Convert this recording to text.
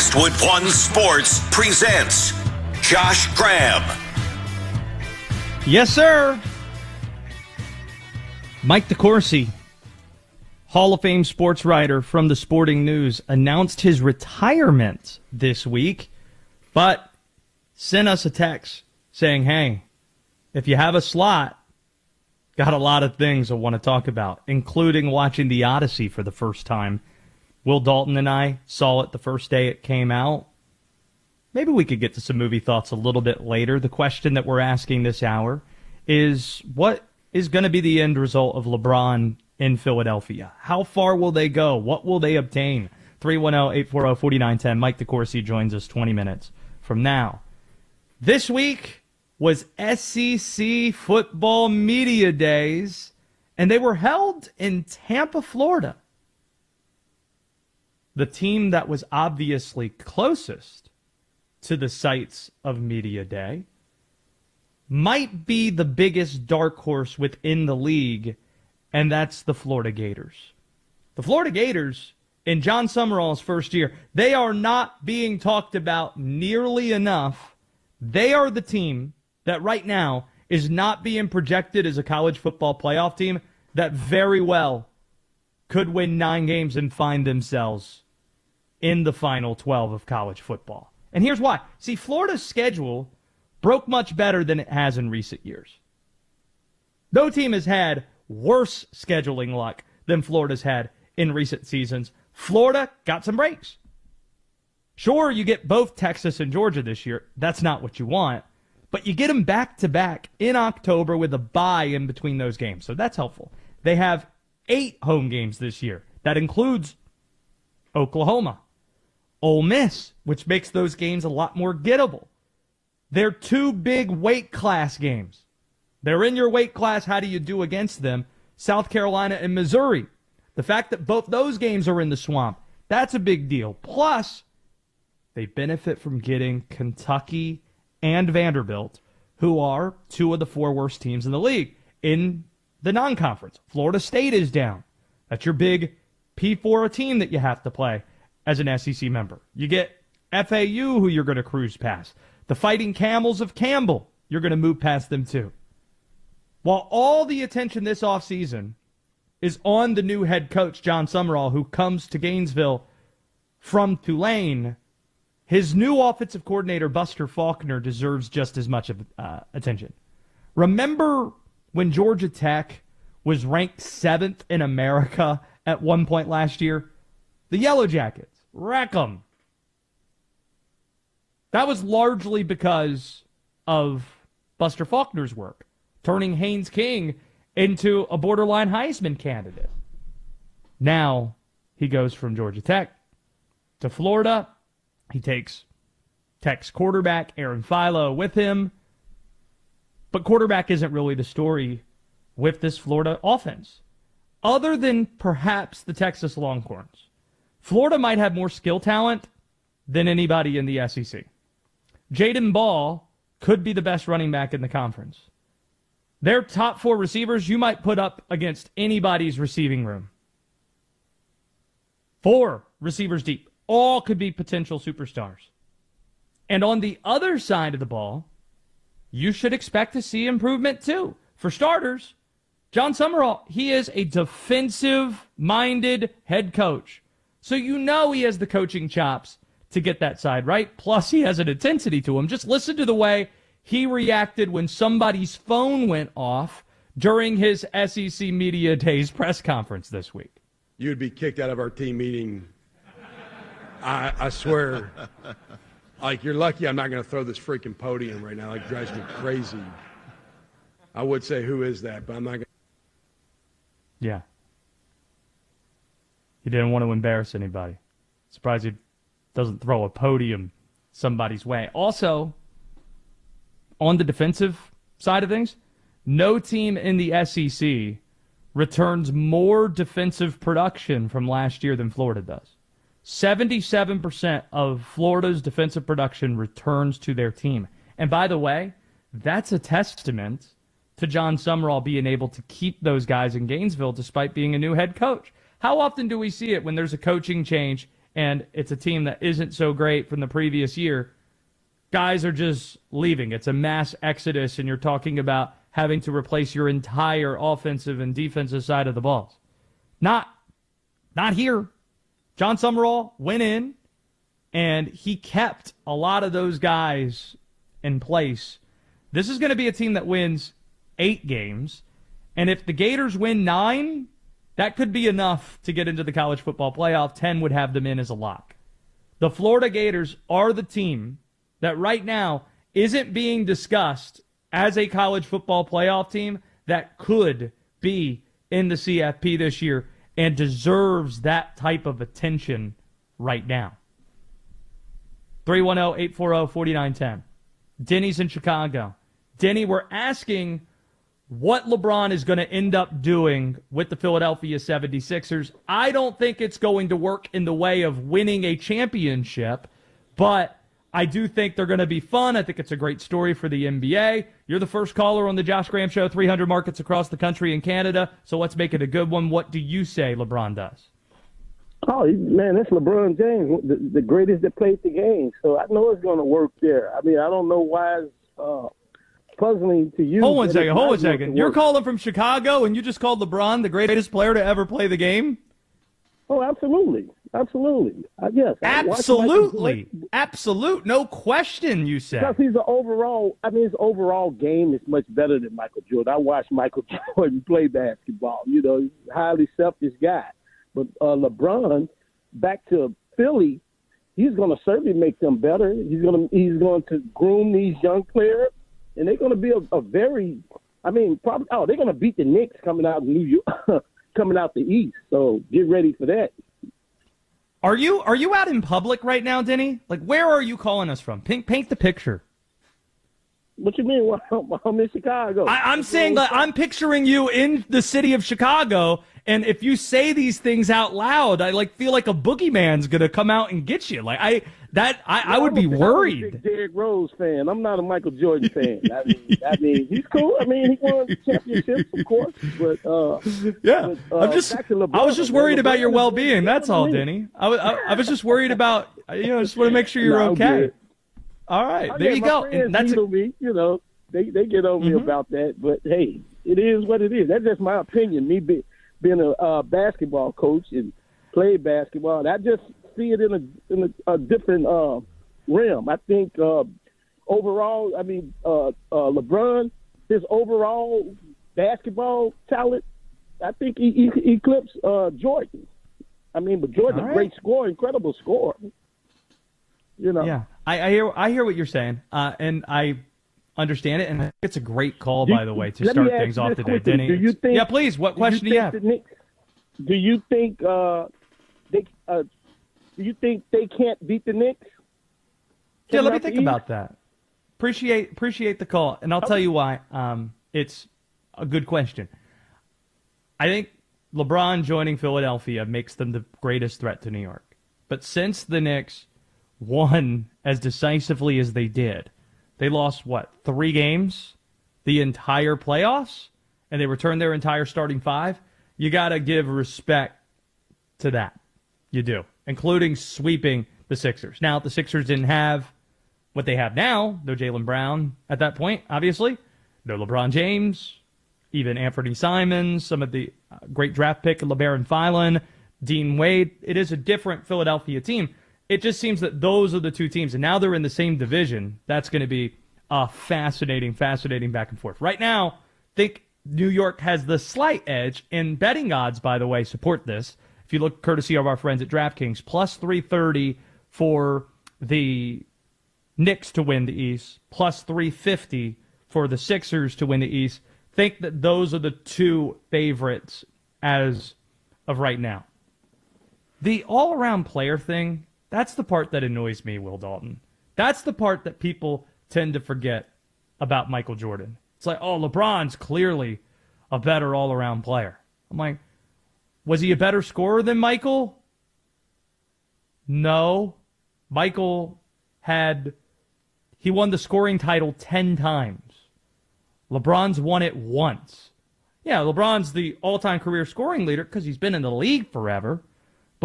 Westwood One Sports presents Josh Graham. Yes, sir. Mike DeCourcy, Hall of Fame sports writer from the Sporting News, announced his retirement this week, but sent us a text saying, hey, if you have a slot, got a lot of things I want to talk about, including watching The Odyssey for the first time. Will Dalton and I saw it the first day it came out. Maybe we could get to some movie thoughts a little bit later. The question that we're asking this hour is, what is going to be the end result of LeBron in Philadelphia? How far will they go? What will they obtain? 310-840-4910. Mike DeCourcy joins us 20 minutes from now. This week was SEC football media days, and they were held in Tampa, Florida. The team that was obviously closest to the sites of media day might be the biggest dark horse within the league, and that's the Florida Gators. The Florida Gators, in John Summerall's first year, they are not being talked about nearly enough. They are the team that right now is not being projected as a college football playoff team that very well could win 9 games and find themselves in the final 12 of college football. And here's why. See, Florida's schedule broke much better than it has in recent years. No team has had worse scheduling luck than Florida's had in recent seasons. Florida got some breaks. Sure, you get both Texas and Georgia this year. That's not what you want. But you get them back-to-back in October with a bye in between those games. So that's helpful. They have 8 home games this year. That includes Oklahoma, Ole Miss, which makes those games a lot more gettable. They're 2 big weight class games. They're in your weight class. How do you do against them? South Carolina and Missouri. The fact that both those games are in the swamp, that's a big deal. Plus, they benefit from getting Kentucky and Vanderbilt, who are 2 of the 4 worst teams in the league, in the non-conference. Florida State is down. That's your big P4 team that you have to play as an SEC member. You get FAU, who you're going to cruise past. The Fighting Camels of Campbell, you're going to move past them too. While all the attention this offseason is on the new head coach, John Summerall, who comes to Gainesville from Tulane, his new offensive coordinator, Buster Faulkner, deserves just as much of attention. Remember when Georgia Tech was ranked 7th in America at one point last year? The Yellow Jackets. Wreck 'em. That was largely because of Buster Faulkner's work, turning Haynes King into a borderline Heisman candidate. Now he goes from Georgia Tech to Florida. He takes Tech's quarterback, Aaron Philo, with him. But quarterback isn't really the story with this Florida offense. Other than perhaps the Texas Longhorns, Florida might have more skill talent than anybody in the SEC. Jaden Ball could be the best running back in the conference. Their top 4 receivers you might put up against anybody's receiving room. 4 receivers deep. All could be potential superstars. And on the other side of the ball, you should expect to see improvement too. For starters, John Summerall, he is a defensive-minded head coach. So you know he has the coaching chops to get that side right. Plus, he has an intensity to him. Just listen to the way he reacted when somebody's phone went off during his SEC Media Days press conference this week. You'd be kicked out of our team meeting. I swear. Like, you're lucky I'm not going to throw this freaking podium right now. Like, it drives me crazy. I would say, who is that? But I'm not going to. Yeah. He didn't want to embarrass anybody. Surprised he doesn't throw a podium somebody's way. Also, on the defensive side of things, no team in the SEC returns more defensive production from last year than Florida does. 77% of Florida's defensive production returns to their team. And by the way, that's a testament to John Summerall being able to keep those guys in Gainesville despite being a new head coach. How often do we see it when there's a coaching change and it's a team that isn't so great from the previous year, guys are just leaving. It's a mass exodus, and you're talking about having to replace your entire offensive and defensive side of the balls. Not here. John Summerall went in, and he kept a lot of those guys in place. This is going to be a team that wins 8 games, and if the Gators win 9, that could be enough to get into the college football playoff. 10 would have them in as a lock. The Florida Gators are the team that right now isn't being discussed as a college football playoff team that could be in the CFP this year and deserves that type of attention right now. 310-840-4910. Denny's in Chicago. Denny, we're asking what LeBron is going to end up doing with the Philadelphia 76ers. I don't think it's going to work in the way of winning a championship, but I do think they're going to be fun. I think it's a great story for the NBA. You're the first caller on the Josh Graham Show, 300 markets across the country and Canada, so let's make it a good one. What do you say LeBron does? Oh, man, that's LeBron James, the greatest that played the game. So I know it's going to work there. I mean, I don't know why it's puzzling to you. Hold one second. You're calling from Chicago, and you just called LeBron the greatest player to ever play the game? Oh, absolutely. Absolutely. Yes. Absolutely. Absolute. No question, you said. Because he's his overall game is much better than Michael Jordan. I watched Michael Jordan play basketball. You know, he's a highly selfish guy. But LeBron, back to Philly, he's going to certainly make them better. He's going to groom these young players, and they're going to be they're going to beat the Knicks coming out of New York, coming out the East. So get ready for that. Are you out in public right now, Denny? Like, where are you calling us from? Paint the picture. What you mean? Well, I'm in Chicago. I'm saying that I'm picturing you in the city of Chicago, and if you say these things out loud, I feel like a boogeyman's gonna come out and get you. I would be worried. I'm a big Derrick Rose fan. I'm not a Michael Jordan fan. I mean, he's cool. I mean, he won championships, of course. But yeah, I was just worried about your well-being. That's all, Denny. I was just worried about just want to make sure you're okay. Good. All right, there you go. And that's me. You know, they get on me about that. But hey, it is what it is. That's just my opinion. Me being a basketball coach and play basketball, and I just see it in a different realm. I think overall, LeBron, his overall basketball talent, I think he eclipsed Jordan. I mean, but Jordan's a great scorer, incredible scorer. You know. Yeah, I hear what you're saying, and I understand it, and I think it's a great call, by the way, to start things off today. Denny, yeah, please. What question do you have? Do you think they can't beat the Knicks? Yeah, let me think about that. Appreciate the call, and I'll tell you why. It's a good question. I think LeBron joining Philadelphia makes them the greatest threat to New York. But since the Knicks won as decisively as they did, they lost, 3 games the entire playoffs, and they returned their entire starting 5? You got to give respect to that. You do, including sweeping the Sixers. Now, the Sixers didn't have what they have now. No Jaylen Brown at that point, obviously. No LeBron James, even Anthony Simons, some of the great draft pick, LeBaron Phelan, Dean Wade. It is a different Philadelphia team. It just seems that those are the two teams, and now they're in the same division. That's going to be a fascinating back and forth. Right now, I think New York has the slight edge, and betting odds, by the way, support this. If you look courtesy of our friends at DraftKings, plus 330 for the Knicks to win the East, plus 350 for the Sixers to win the East. Think that those are the two favorites as of right now. The all-around player thing, that's the part that annoys me, Will Dalton. That's the part that people tend to forget about Michael Jordan. It's like, oh, LeBron's clearly a better all-around player. I'm like, was he a better scorer than Michael? No. Michael he won the scoring title 10 times. LeBron's won it once. Yeah, LeBron's the all-time career scoring leader because he's been in the league forever.